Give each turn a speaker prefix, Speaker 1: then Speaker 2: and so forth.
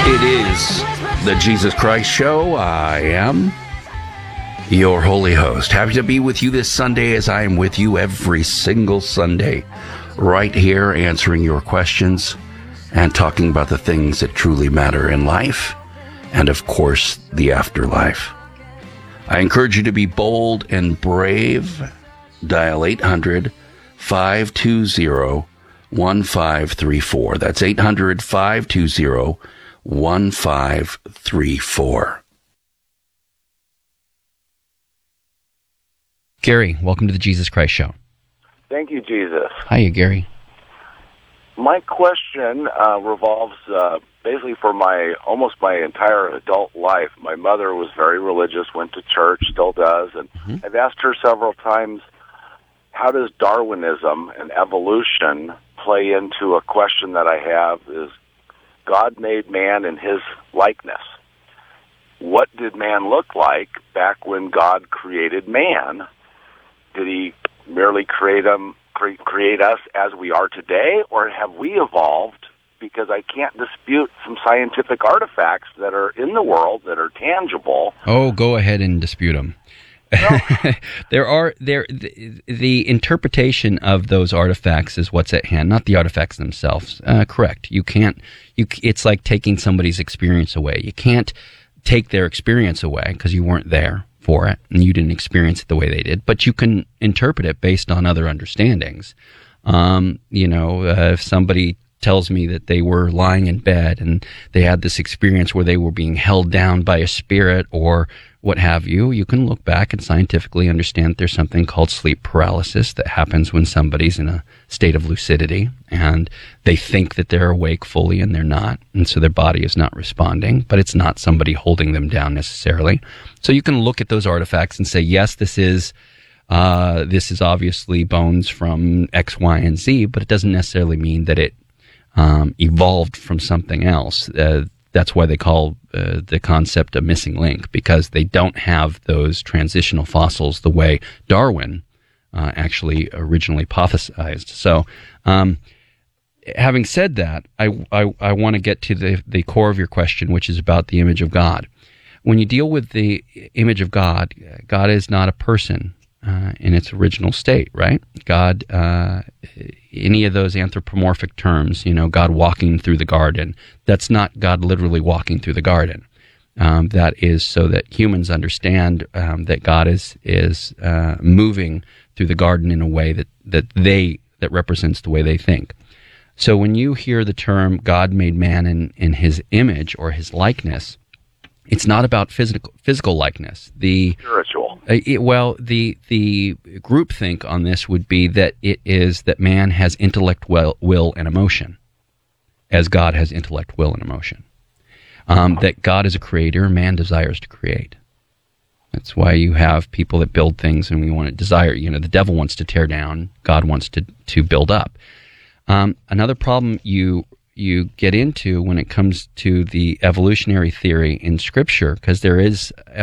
Speaker 1: It is the Jesus Christ Show. I am your holy host. Happy to be with you this Sunday, as I am with you every single Sunday, right here answering your questions and talking about the things that truly matter in life and, of course, the afterlife. I encourage you to be bold and brave. Dial 800-520-1534. That's 800-520-1534.
Speaker 2: Gary, welcome to the Jesus Christ Show.
Speaker 3: Thank you, Jesus.
Speaker 2: Hiya, Gary.
Speaker 3: My question revolves basically for almost my entire adult life. My mother was very religious, went to church, still does, and I've asked her several times, how does Darwinism and evolution play into a question that I have is, God made man in his likeness. What did man look like back when God created man? Did he merely create us as we are today, or have we evolved? Because I can't dispute some scientific artifacts that are in the world that are tangible.
Speaker 2: Oh, go ahead and dispute them. No. The interpretation of those artifacts is what's at hand, not the artifacts themselves. Correct. It's like taking somebody's experience away. You can't take their experience away because you weren't there for it and you didn't experience it the way they did, but you can interpret it based on other understandings. If somebody tells me that they were lying in bed and they had this experience where they were being held down by a spirit or what have you, you can look back and scientifically understand that there's something called sleep paralysis that happens when somebody's in a state of lucidity and they think that they're awake fully and they're not, and so their body is not responding, but it's not somebody holding them down necessarily. So you can look at those artifacts and say, yes, this is obviously bones from X, Y, and Z, but it doesn't necessarily mean that it evolved from something else. That's why they call the concept a missing link, because they don't have those transitional fossils the way Darwin actually originally hypothesized. So, having said that, I want to get to the core of your question, which is about the image of God. When you deal with the image of God, God is not a person in its original state, right? God, any of those anthropomorphic terms, God walking through the garden, that's not God literally walking through the garden. That is so that humans understand that God is moving through the garden in a way that represents the way they think. So when you hear the term God made man in his image or his likeness, it's not about physical likeness.
Speaker 3: Spiritual.
Speaker 2: The groupthink on this would be that it is that man has intellect, will, and emotion, as God has intellect, will, and emotion. That God is a creator, man desires to create. That's why you have people that build things, and we want to desire. The devil wants to tear down, God wants to build up. Another problem you get into when it comes to the evolutionary theory in Scripture, because there is